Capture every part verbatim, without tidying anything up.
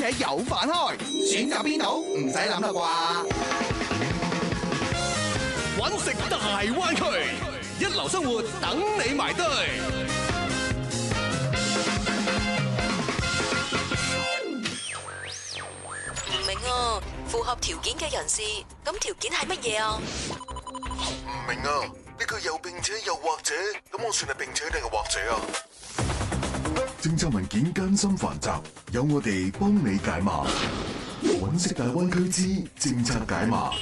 且有飯開，選擇邊度唔使諗啦啩。 搵食大灣區，一流生活等你埋堆。 唔明啊，符合條件嘅人士，咁條件係乜嘢啊？ 唔明啊，呢句又並且又或者，咁我算係並且定係或者啊？政策文件艱辛繁雜，有我哋幫你解碼。搵食大灣區之政策解碼。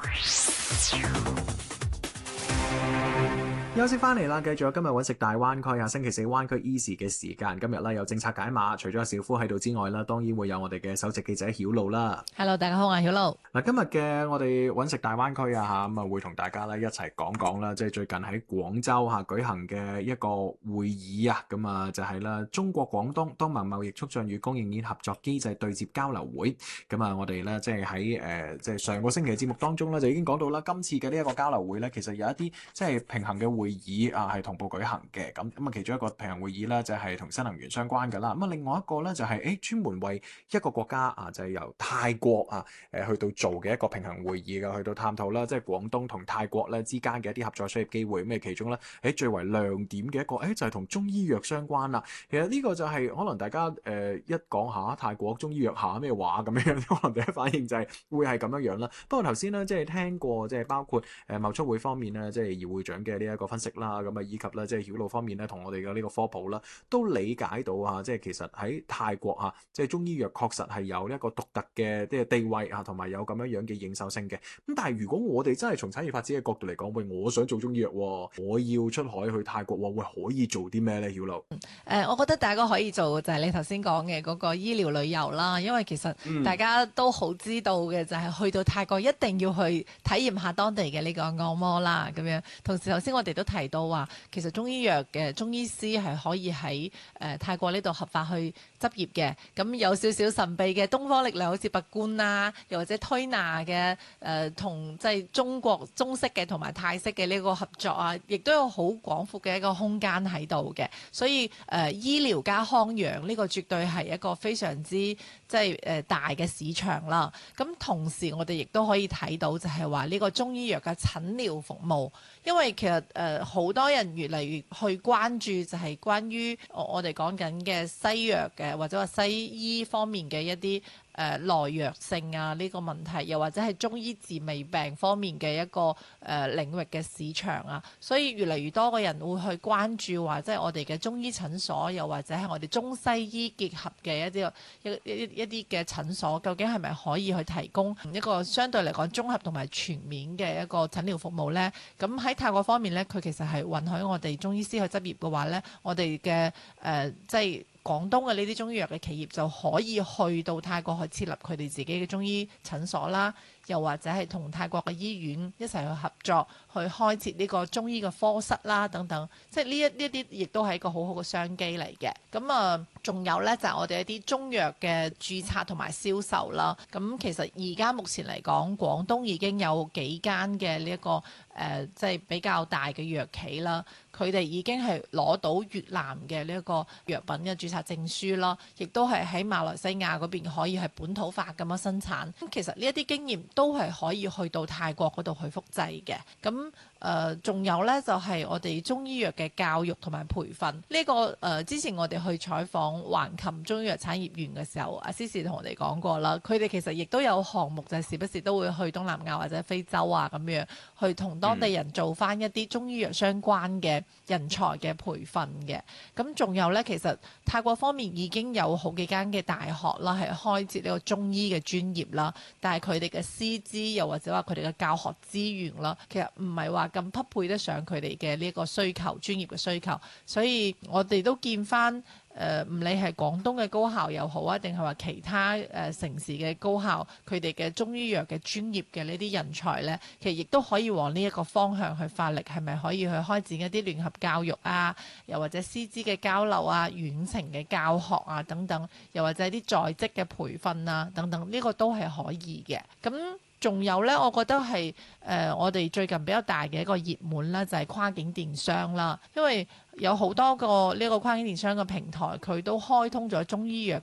休息翻嚟啦，繼續今日搵食大灣區啊！星期四灣區 Easy 嘅時間，今日咧有政策解碼，除咗阿小夫喺度之外啦，當然會有我哋嘅首席記者曉露啦。 Hello， 大家好，我係曉露。 嗱，今日嘅我哋搵食大灣區啊嚇，咁啊會同大家咧一齊講講啦，即係最近喺廣州嚇舉行嘅一個會議啊，咁啊就係啦，中國廣東東盟貿易促進與供應鏈合作機制對接交流會。咁啊，我哋咧即係喺誒即係上個星期嘅節目當中咧，就已經講到啦，今次嘅呢一個交流會咧，其實有一啲即係平衡嘅會。會議啊係同步舉行嘅，咁咁啊其中一個平衡會議咧就係同新能源相關嘅啦，咁啊另外一個咧就係誒專門為一個國家啊就係由泰國啊誒去到做嘅一個平衡會議嘅，去到探討啦即係廣東同泰國咧之間嘅一啲合作商業機會，咁啊其中咧誒最為亮點嘅一個誒就係同中醫藥相關啦。其實呢個就係可能大家誒一講下泰國中醫藥下咩話咁樣，可能第一反應就係會係咁樣樣啦。不過頭先咧即係聽過即係包括誒貿促會方面咧即係姚會長嘅呢一個分析啦，咁啊以及咧即係曉露方面咧，同我哋嘅呢個科普啦，都理解到啊，即係其實喺泰國啊，即係中醫藥確實係有一個獨特嘅即係地位啊，同埋有咁樣樣嘅認受性嘅。咁但係如果我哋真係從產業發展嘅角度嚟講，喂，我想做中醫藥，我要出海去泰國，喂，可以做啲咩咧？曉露， 誒、呃，我覺得大家可以做就係你頭先講嘅嗰個醫療旅遊啦，因為其實大家都好知道嘅就係去到泰國一定要去體驗下當地嘅呢個按摩啦，咁樣。同時頭先我哋都提到話，其實中醫藥嘅中醫師係可以喺誒、呃、泰國呢度合法去執業嘅。咁有少少神秘嘅東方力量，好似拔罐啊，又或者推拿嘅誒，同即係中國中式嘅同埋泰式嘅呢個合作啊，亦都有好廣闊嘅一個空間喺度嘅。所以誒、呃、醫療加康養呢個絕對係一個非常之即係誒大嘅市場啦。咁同時我哋亦都可以睇到就係話呢個中醫藥嘅診療服務，因為其實誒好、呃、多人越嚟越去關注就係關於我哋講緊嘅西藥嘅或者話西醫方面嘅一啲誒、呃、耐藥性啊呢個問題，又或者係中醫治未病方面嘅一個誒、呃、領域嘅市場啊，所以越嚟越多嘅人會去關注話，即係我哋嘅中醫診所，又或者係我哋中西醫結合嘅一啲一一一啲嘅診所，究竟係咪可以去提供一個相對嚟講綜合同埋全面嘅一個診療服務呢？咁喺泰國方面呢，佢其實係允許我哋中醫師去執業嘅話呢，我哋嘅誒即係廣東嘅呢啲中醫藥嘅企業就可以去到泰國去設立佢哋自己嘅中醫診所啦，又或者係同泰國嘅醫院一齊去合作，去開設呢個中醫嘅科室啦等等，即係呢一呢啲亦都係一個好好嘅商機嚟嘅。咁啊，仲有呢，就係我哋一啲中藥嘅註冊同埋銷售啦。咁其實而家目前嚟講，廣東已經有幾間嘅呢一個誒，即係比較大嘅藥企啦。佢哋已經係攞到越南嘅呢一個藥品嘅註冊證書啦，亦都係喺馬來西亞嗰邊可以係本土化咁樣生產。咁其實呢一啲經驗都係可以去到泰國嗰度去複製嘅。咁誒仲有呢，就係、是、我哋中醫藥嘅教育同埋培訓。呢、這個誒、呃、之前我哋去採訪橫琴中醫藥產業園嘅時候，阿 Cici 同我哋講過啦，佢哋其實亦都有項目，就係時不時都會去東南亞或者非洲啊咁樣，去同當地人做翻一啲中醫藥相關嘅人才嘅培訓嘅。咁仲有呢，其實泰國方面已經有好幾間嘅大學啦，係開設呢個中醫嘅專業啦，但係佢哋嘅師資又或者話佢哋嘅教學資源啦，其實唔係話咁匹配得上佢哋嘅呢個需求，專業嘅需求。所以我哋都見翻誒，唔理係廣東嘅高校又好啊，定係話其他誒、呃、城市嘅高校，佢哋嘅中醫藥嘅專業嘅呢啲人才呢，其實亦都可以往呢一個方向去發力，係咪可以去開展一啲聯合教育啊，又或者師資嘅交流啊、遠程嘅教學啊等等，又或者啲在職嘅培訓啊等等，呢、這個都係可以嘅。咁仲有呢，我覺得係誒、呃、我哋最近比較大嘅一個熱門啦，就係、是、跨境電商啦，因為有好多個呢個跨境電商嘅平台，佢都開通咗中醫藥